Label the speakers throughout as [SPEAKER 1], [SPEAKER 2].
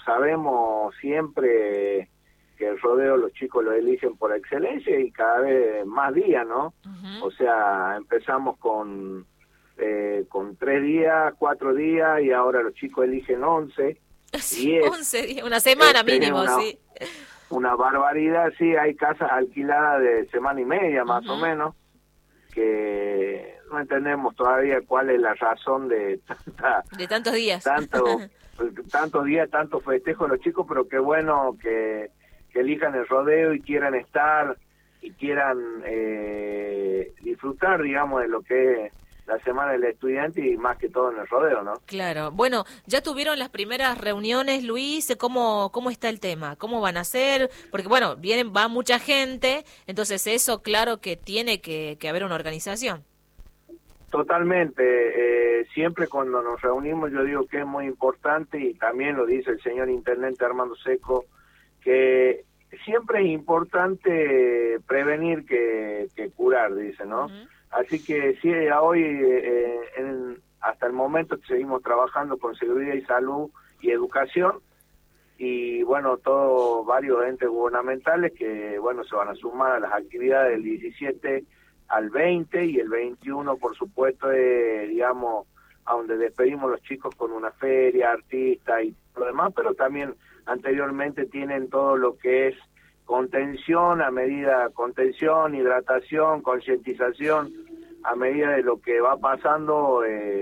[SPEAKER 1] sabemos siempre que el rodeo los chicos lo eligen por excelencia y cada vez más días, ¿no? O sea, empezamos con 3 días, 4 días y ahora los chicos eligen 11, 10.
[SPEAKER 2] 11 días, una semana mínimo, sí.
[SPEAKER 1] Una barbaridad, sí, hay casas alquiladas de semana y media más o menos, que no entendemos todavía cuál es la razón de
[SPEAKER 2] tantos días.
[SPEAKER 1] Tantos días, tantos festejos los chicos, pero qué bueno que elijan el rodeo y quieran estar y quieran disfrutar, digamos, de lo que es la Semana del Estudiante y más que todo en el rodeo, ¿no?
[SPEAKER 2] Claro. Bueno, ya tuvieron las primeras reuniones, Luis. ¿Cómo está el tema? ¿Cómo van a hacer? Porque, bueno, va mucha gente, entonces eso, claro que tiene que haber una organización.
[SPEAKER 1] Totalmente. Siempre cuando nos reunimos yo digo que es muy importante, y también lo dice el señor intendente Armando Seco, que siempre es importante prevenir que curar, dice, ¿no? Así que sí, hoy, hasta el momento seguimos trabajando con seguridad y salud y educación, y bueno, varios entes gubernamentales que, bueno, se van a sumar a las actividades del 17 al 20, y el 21, por supuesto, digamos, a donde despedimos los chicos con una feria, artistas y lo demás, pero también anteriormente tienen todo lo que es contención, hidratación, concientización, a medida de lo que va pasando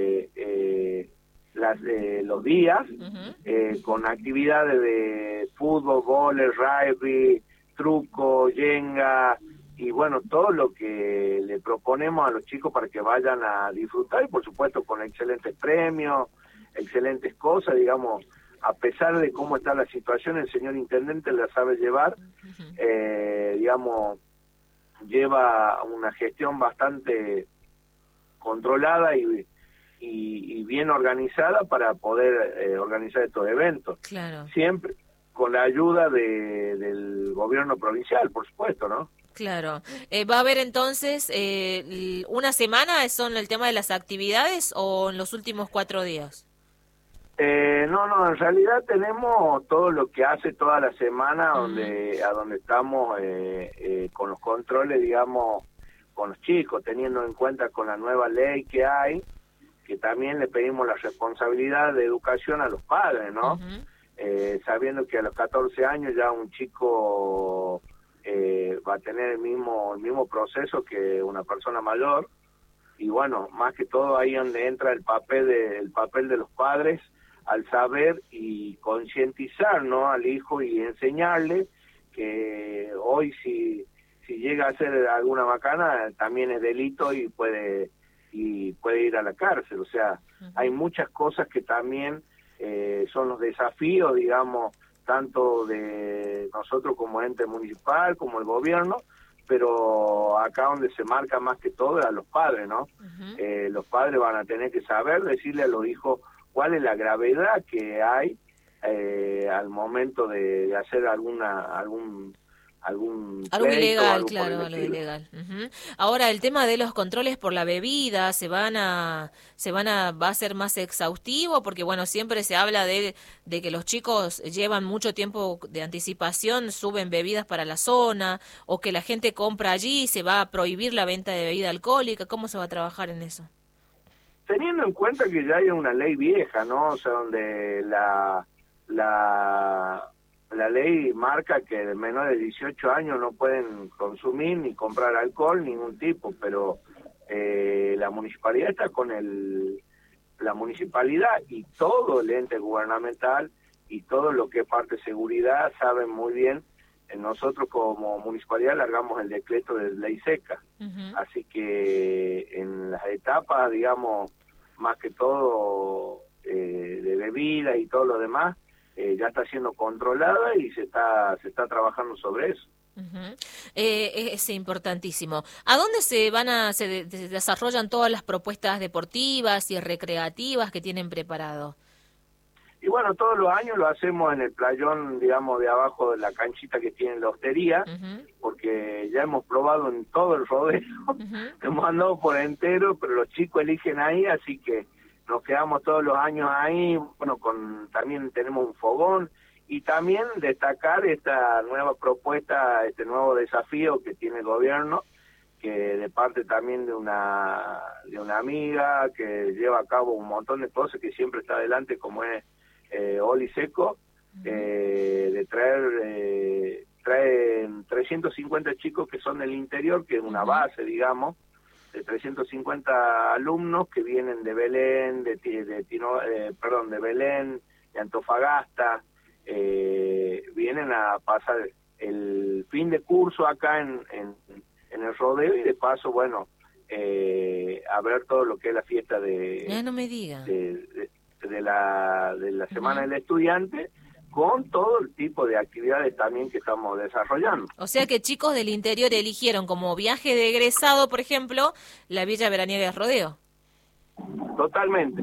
[SPEAKER 1] los días, con actividades de fútbol, vóley, rugby, truco, yenga, y bueno, todo lo que le proponemos a los chicos para que vayan a disfrutar, y por supuesto con excelentes premios, excelentes cosas, digamos. A pesar de cómo está la situación, el señor intendente la sabe llevar, digamos, lleva una gestión bastante controlada y bien organizada para poder organizar estos eventos.
[SPEAKER 2] Claro.
[SPEAKER 1] Siempre con la ayuda del gobierno provincial, por supuesto, ¿no?
[SPEAKER 2] Claro. ¿Va a haber entonces una semana, son el tema de las actividades, o en los últimos 4 días?
[SPEAKER 1] No, en realidad tenemos todo lo que hace toda la semana, a donde estamos con los controles, digamos, con los chicos, teniendo en cuenta con la nueva ley que hay, que también le pedimos la responsabilidad de educación a los padres, ¿no? Sabiendo que a los 14 años ya un chico va a tener el mismo proceso que una persona mayor, y bueno, más que todo ahí donde entra el papel de los padres, al saber y concientizar, ¿no?, al hijo, y enseñarle que hoy si llega a hacer alguna macana también es delito y puede ir a la cárcel. O sea, hay muchas cosas que también son los desafíos, digamos, tanto de nosotros como ente municipal, como el gobierno, pero acá donde se marca más que todo es a los padres, ¿no? Los padres van a tener que saber decirle a los hijos cuál es la gravedad que hay al momento de hacer algo
[SPEAKER 2] ilegal, claro, algo ilegal. Ahora, el tema de los controles por la bebida, va a ser más exhaustivo, porque bueno, siempre se habla de que los chicos llevan mucho tiempo de anticipación, suben bebidas para la zona, o que la gente compra allí, se va a prohibir la venta de bebida alcohólica. ¿Cómo se va a trabajar en eso?
[SPEAKER 1] Teniendo en cuenta que ya hay una ley vieja, ¿no? O sea, donde la ley marca que de menores de 18 años no pueden consumir ni comprar alcohol, ningún tipo, pero la municipalidad está con la municipalidad y todo el ente gubernamental y todo lo que es parte de seguridad saben muy bien. Nosotros como municipalidad largamos el decreto de ley seca, así que en las etapas, digamos, más que todo de bebida y todo lo demás, ya está siendo controlada y se está trabajando sobre eso.
[SPEAKER 2] Es importantísimo. ¿A dónde se desarrollan todas las propuestas deportivas y recreativas que tienen preparado?
[SPEAKER 1] Y bueno, todos los años lo hacemos en el playón, digamos, de abajo de la canchita que tiene la hostería, porque ya hemos probado en todo el rodeo, hemos andado por entero, pero los chicos eligen ahí, así que nos quedamos todos los años ahí. Bueno, también tenemos un fogón, Y también destacar esta nueva propuesta, este nuevo desafío que tiene el gobierno, que de parte también de una amiga que lleva a cabo un montón de cosas, que siempre está adelante, como es Oli Seco, de traen 350 chicos que son del interior, que es una base, digamos, de 350 alumnos que vienen de Belén, de Belén, de Antofagasta, vienen a pasar el fin de curso acá en el rodeo, y de paso, bueno, a ver todo lo que es la fiesta
[SPEAKER 2] no me diga.
[SPEAKER 1] de la Semana del Estudiante, con todo el tipo de actividades también que estamos desarrollando.
[SPEAKER 2] O sea que chicos del interior eligieron como viaje de egresado, por ejemplo, la Villa Veraniega de Rodeo.
[SPEAKER 1] Totalmente.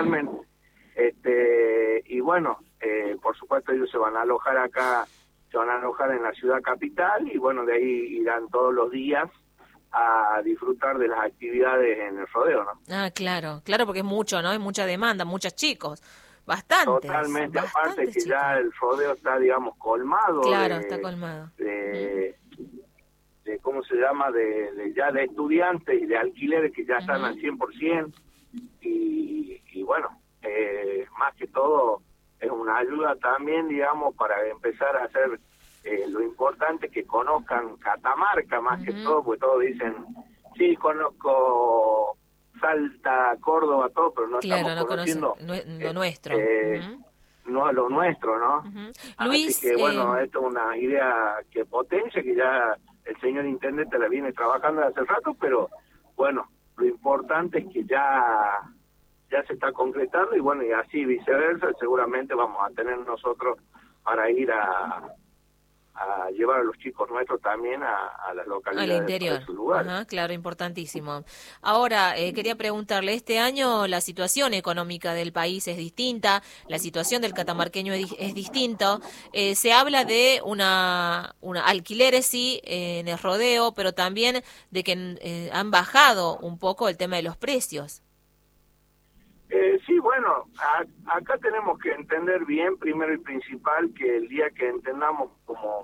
[SPEAKER 1] Y bueno, por supuesto ellos se van a alojar acá, se van a alojar en la ciudad capital, y bueno, de ahí irán todos los días a disfrutar de las actividades en el rodeo, ¿no?
[SPEAKER 2] Ah, claro, porque es mucho, ¿no? Hay mucha demanda, muchos chicos, bastantes.
[SPEAKER 1] Totalmente, aparte que
[SPEAKER 2] chicos.
[SPEAKER 1] ya el rodeo está, digamos, colmado.
[SPEAKER 2] Claro, está colmado.
[SPEAKER 1] De ¿cómo se llama? De estudiantes y de alquileres que ya están al 100%, y bueno, más que todo es una ayuda también, digamos, para empezar a hacer lo importante, que conozcan Catamarca más que todo, porque todos dicen, sí, conozco Salta, Córdoba, todo, pero no estamos conociendo
[SPEAKER 2] lo nuestro.
[SPEAKER 1] No lo nuestro, ¿no?
[SPEAKER 2] Luis,
[SPEAKER 1] así que bueno, esto es una idea que potencia, que ya el señor intendente la viene trabajando hace rato, pero bueno, lo importante es que ya se está concretando, y bueno, y así viceversa, seguramente vamos a tener nosotros para ir a llevar a los chicos nuestros también a las localidades,
[SPEAKER 2] al interior.
[SPEAKER 1] De sus lugares.
[SPEAKER 2] Ajá, claro, importantísimo. Ahora, quería preguntarle, este año la situación económica del país es distinta, la situación del catamarqueño es distinta. Se habla de una alquileres, sí, en el rodeo, pero también de que han bajado un poco el tema de los precios.
[SPEAKER 1] Sí, bueno, acá tenemos que entender bien, primero y principal, que el día que entendamos como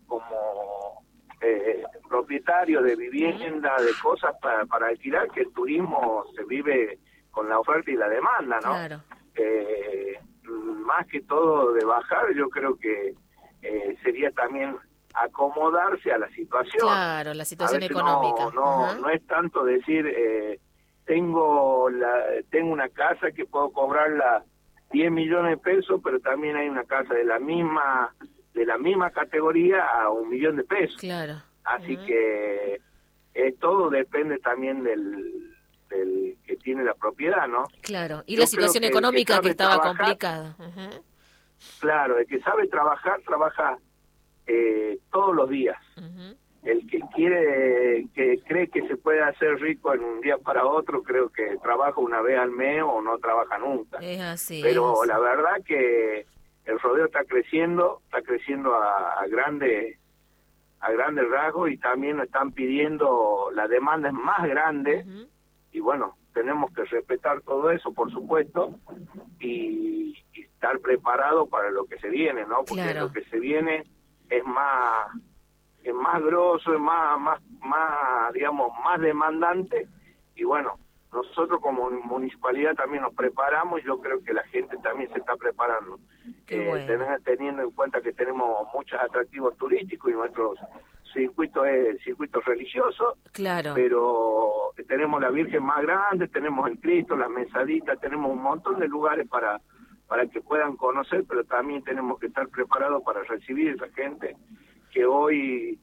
[SPEAKER 1] propietario de vivienda, de cosas para alquilar, que el turismo se vive con la oferta y la demanda, ¿no?
[SPEAKER 2] Claro.
[SPEAKER 1] Más que todo de bajar, yo creo que sería también acomodarse a la situación.
[SPEAKER 2] Claro, la situación económica.
[SPEAKER 1] No es tanto decir... Tengo una casa que puedo cobrarla 10 millones de pesos, pero también hay una casa de la misma categoría a 1 millón de pesos.
[SPEAKER 2] Claro.
[SPEAKER 1] Así que todo depende también del que tiene la propiedad, ¿no?
[SPEAKER 2] Claro. Y la situación económica que estaba complicada.
[SPEAKER 1] Claro, el que sabe trabaja todos los días. El que cree que se puede hacer rico en un día para otro, creo que trabaja una vez al mes o no trabaja nunca.
[SPEAKER 2] Es así.
[SPEAKER 1] Pero la verdad que el rodeo está creciendo a grandes rasgos, y también nos están pidiendo, la demanda es más grande, y bueno, tenemos que respetar todo eso, por supuesto, y estar preparados para lo que se viene, ¿no? Porque lo que se viene es más grosso, es más digamos, más demandante, y bueno, nosotros como municipalidad también nos preparamos, y yo creo que la gente también se está preparando, teniendo en cuenta que tenemos muchos atractivos turísticos, y nuestro circuito es el circuito religioso, pero tenemos la Virgen más grande, tenemos el Cristo, las mesaditas, tenemos un montón de lugares para que puedan conocer, pero también tenemos que estar preparados para recibir a esa gente que hoy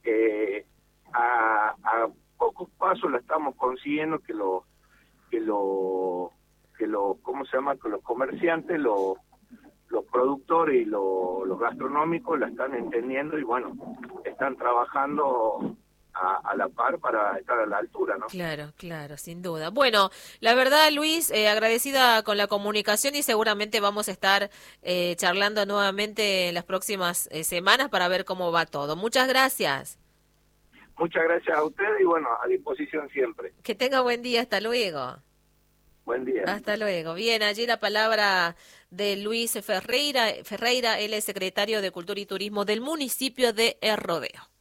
[SPEAKER 1] a pocos pasos la estamos consiguiendo, que ¿cómo se llama? Que los comerciantes, los productores y los gastronómicos la están entendiendo, y bueno, están trabajando a la par para estar a la altura, ¿no?
[SPEAKER 2] Claro, sin duda. Bueno, la verdad, Luis, agradecida con la comunicación, y seguramente vamos a estar charlando nuevamente en las próximas semanas para ver cómo va todo. Muchas gracias.
[SPEAKER 1] Muchas gracias a usted, y bueno, a disposición siempre.
[SPEAKER 2] Que tenga buen día, hasta luego.
[SPEAKER 1] Buen día.
[SPEAKER 2] Hasta luego. Bien, allí la palabra de Luis Ferreira. Ferreira, él es secretario de Cultura y Turismo del municipio de El Rodeo.